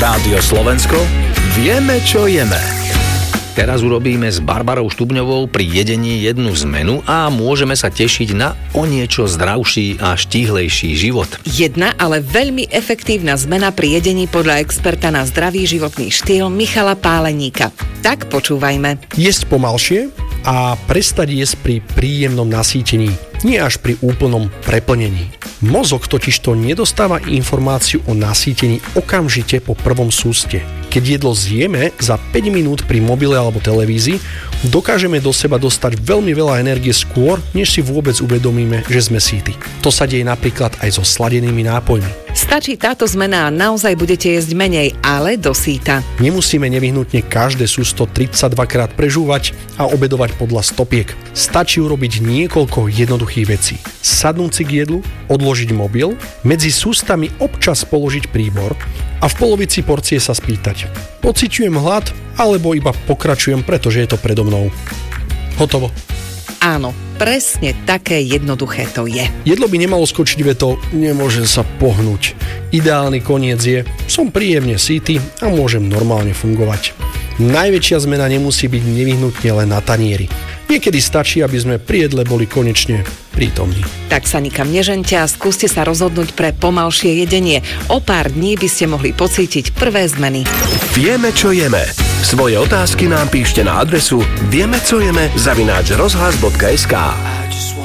Rádio Slovensko, vieme, čo jeme. Teraz urobíme s Barbarou Štubňovou pri jedení jednu zmenu a môžeme sa tešiť na o niečo zdravší a štíhlejší život. Jedna, ale veľmi efektívna zmena pri jedení podľa experta na zdravý životný štýl Michala Páleníka. Tak počúvajme. Jesť pomalšie a prestať jesť pri príjemnom nasýtení, nie až pri úplnom preplnení. Mozog totižto nedostáva informáciu o nasýtení okamžite po prvom súste. Keď jedlo zjeme za 5 minút pri mobile alebo televízii, dokážeme do seba dostať veľmi veľa energie skôr, než si vôbec uvedomíme, že sme síti. To sa deje napríklad aj so sladenými nápojmi. Stačí táto zmena a naozaj budete jesť menej, ale dosýta. Nemusíme nevyhnutne každé sústo 32 krát prežúvať a obedovať podľa stopiek. Stačí urobiť niekoľko jednoduchých vecí. Sadnúť si k jedlu, odložiť mobil, medzi sústami občas položiť príbor a v polovici porcie sa spýtať: pociťujem hlad, alebo iba pokračujem, pretože je to predo mnou. Hotovo. Áno, presne také jednoduché to je. Jedlo by nemalo skočiť vetou: nemôžem sa pohnúť. Ideálny koniec je: som príjemne sýty a môžem normálne fungovať. Najväčšia zmena nemusí byť nevyhnutne len na tanieri. Niekedy stačí, aby sme pri jedle boli konečne prítomní. Tak sa nikam nežente a skúste sa rozhodnúť pre pomalšie jedenie. O pár dní by ste mohli pocítiť prvé zmeny. Vieme, čo jeme. Svoje otázky nám píšte na adresu viemecojeme@rozhlas.sk.